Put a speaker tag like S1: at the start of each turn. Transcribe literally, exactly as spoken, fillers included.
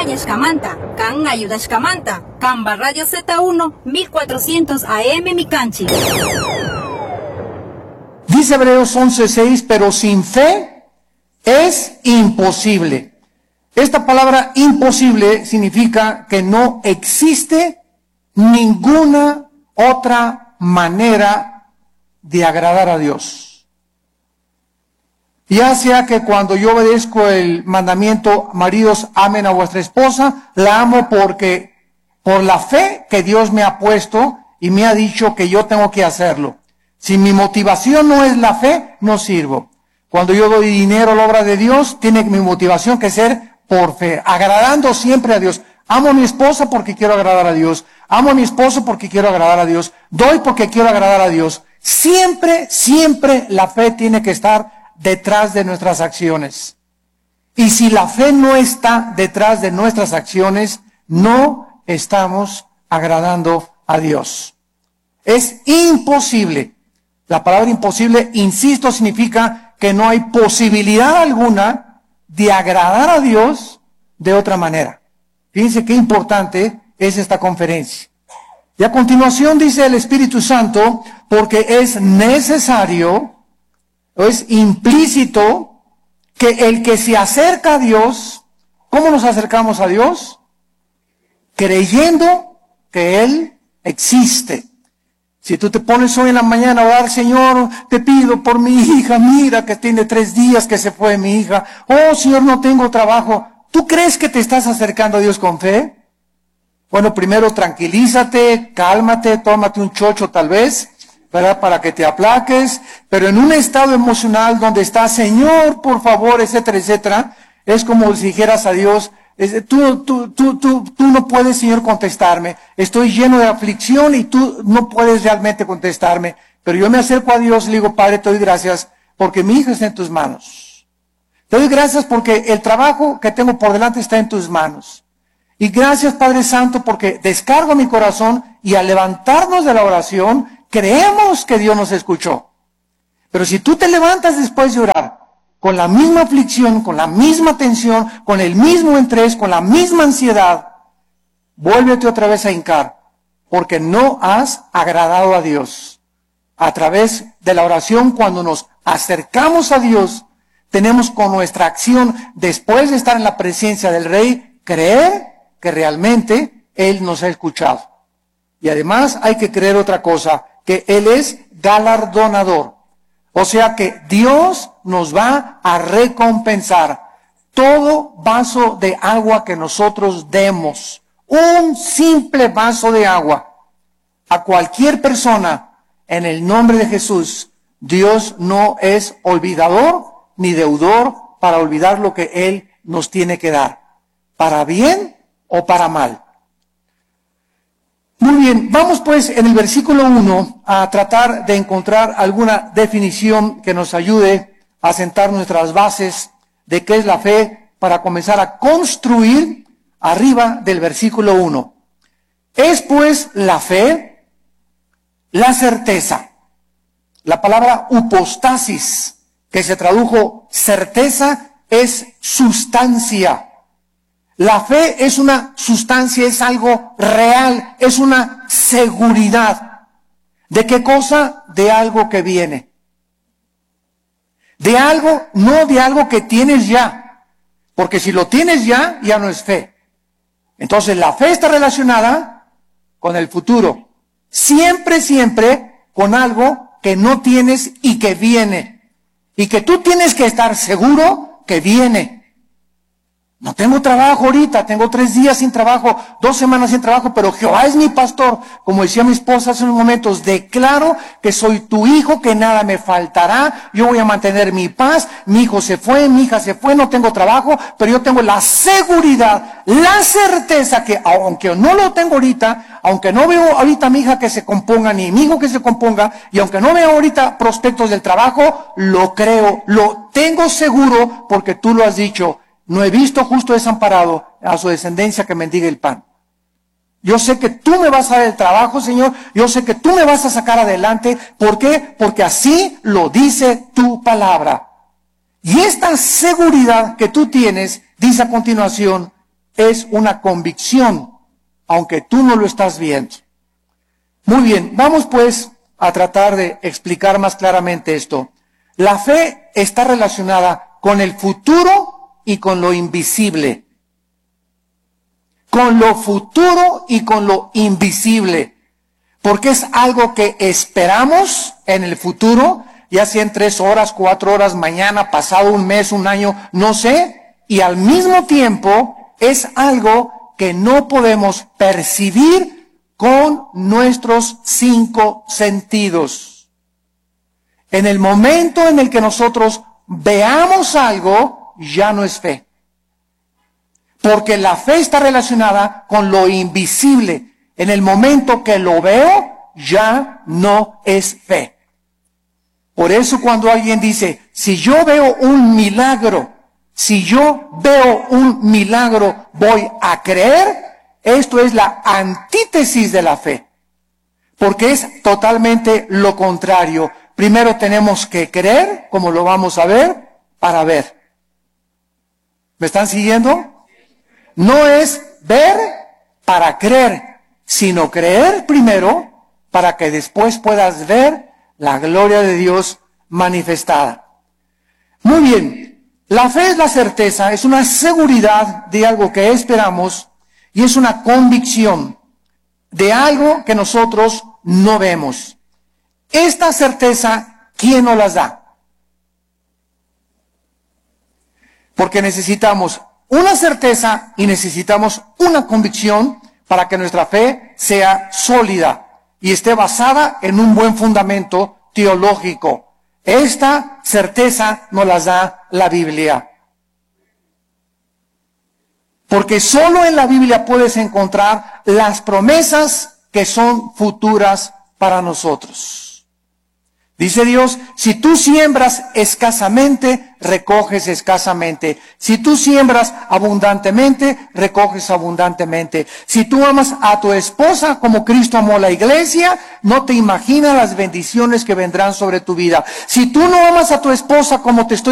S1: Yashkamanta, Kan Ayudashkamanta, Kamba Radio Z uno, mil cuatrocientos A M Micanchi.
S2: Dice Hebreos once seis, pero sin fe es imposible. Esta palabra imposible significa que no existe ninguna otra manera de agradar a Dios. Ya sea que cuando yo obedezco el mandamiento, maridos, amen a vuestra esposa, la amo porque por la fe que Dios me ha puesto y me ha dicho que yo tengo que hacerlo. Si mi motivación no es la fe, no sirvo. Cuando yo doy dinero a la obra de Dios, tiene mi motivación que ser por fe, agradando siempre a Dios. Amo a mi esposa porque quiero agradar a Dios. Amo a mi esposo porque quiero agradar a Dios. Doy porque quiero agradar a Dios. Siempre, siempre la fe tiene que estar detrás de nuestras acciones. Y si la fe no está detrás de nuestras acciones, no estamos agradando a Dios. Es imposible. La palabra imposible, insisto, significa que no hay posibilidad alguna de agradar a Dios de otra manera. Fíjense qué importante es esta conferencia. Y a continuación dice el Espíritu Santo, porque es necesario, o es implícito, que el que se acerca a Dios, ¿cómo nos acercamos a Dios? Creyendo que Él existe. Si tú te pones hoy en la mañana a orar, Señor, te pido por mi hija, mira que tiene tres días que se fue mi hija. Oh, Señor, no tengo trabajo. ¿Tú crees que te estás acercando a Dios con fe? Bueno, primero tranquilízate, cálmate, tómate un chocho tal vez, ¿verdad? Para que te aplaques. Pero en un estado emocional donde estás, Señor, por favor, etcétera, etcétera, es como si dijeras a Dios, Tú, tú, tú, tú, tú no puedes, Señor, contestarme. Estoy lleno de aflicción y tú no puedes realmente contestarme. Pero yo me acerco a Dios y le digo, Padre, te doy gracias porque mi hija está en tus manos. Te doy gracias porque el trabajo que tengo por delante está en tus manos. Y gracias, Padre Santo, porque descargo mi corazón y al levantarnos de la oración, creemos que Dios nos escuchó. Pero si tú te levantas después de orar, con la misma aflicción, con la misma tensión, con el mismo estrés, con la misma ansiedad, vuélvete otra vez a hincar, porque no has agradado a Dios. A través de la oración, cuando nos acercamos a Dios, tenemos con nuestra acción, después de estar en la presencia del Rey, creer que realmente Él nos ha escuchado. Y además hay que creer otra cosa, que Él es galardonador. O sea que Dios nos va a recompensar todo vaso de agua que nosotros demos. Un simple vaso de agua. A cualquier persona, en el nombre de Jesús, Dios no es olvidador ni deudor para olvidar lo que Él nos tiene que dar. Para bien o para mal. Muy bien, vamos pues en el versículo uno a tratar de encontrar alguna definición que nos ayude a sentar nuestras bases de qué es la fe para comenzar a construir arriba del versículo uno. Es pues la fe la certeza. La palabra upostasis, que se tradujo certeza, es sustancia. La fe es una sustancia, es algo real, es una seguridad. ¿De qué cosa? De algo que viene. De algo, no de algo que tienes ya. Porque si lo tienes ya, ya no es fe. Entonces la fe está relacionada con el futuro. Siempre, siempre con algo que no tienes y que viene. Y que tú tienes que estar seguro que viene. No tengo trabajo ahorita, tengo tres días sin trabajo, dos semanas sin trabajo, pero Jehová es mi pastor. Como decía mi esposa hace unos momentos, declaro que soy tu hijo, que nada me faltará, yo voy a mantener mi paz, mi hijo se fue, mi hija se fue, no tengo trabajo, pero yo tengo la seguridad, la certeza que aunque no lo tengo ahorita, aunque no veo ahorita a mi hija que se componga, ni mi hijo que se componga, y aunque no veo ahorita prospectos del trabajo, lo creo, lo tengo seguro porque tú lo has dicho. No he visto justo desamparado a su descendencia que mendigue el pan. Yo sé que tú me vas a dar el trabajo, Señor. Yo sé que tú me vas a sacar adelante. ¿Por qué? Porque así lo dice tu palabra. Y esta seguridad que tú tienes, dice a continuación, es una convicción, aunque tú no lo estás viendo. Muy bien, vamos pues a tratar de explicar más claramente esto. La fe está relacionada con el futuro y con lo invisible. Con lo futuro y con lo invisible. Porque es algo que esperamos en el futuro, ya sea en tres horas, cuatro horas, mañana, pasado un mes, un año, no sé. Y al mismo tiempo es algo que no podemos percibir con nuestros cinco sentidos. En el momento en el que nosotros veamos algo, ya no es fe. Porque la fe está relacionada con lo invisible. En el momento que lo veo, ya no es fe. Por eso cuando alguien dice, si yo veo un milagro, si yo veo un milagro, voy a creer, esto es la antítesis de la fe. Porque es totalmente lo contrario. Primero tenemos que creer, como lo vamos a ver, para ver. ¿Me están siguiendo? No es ver para creer, sino creer primero para que después puedas ver la gloria de Dios manifestada. Muy bien, la fe es la certeza, es una seguridad de algo que esperamos y es una convicción de algo que nosotros no vemos. Esta certeza, ¿quién nos las da? Porque necesitamos una certeza y necesitamos una convicción para que nuestra fe sea sólida y esté basada en un buen fundamento teológico. Esta certeza nos la da la Biblia. Porque solo en la Biblia puedes encontrar las promesas que son futuras para nosotros. Dice Dios, si tú siembras escasamente, recoges escasamente. Si tú siembras abundantemente, recoges abundantemente. Si tú amas a tu esposa como Cristo amó a la iglesia, no te imaginas las bendiciones que vendrán sobre tu vida. Si tú no amas a tu esposa como te estoy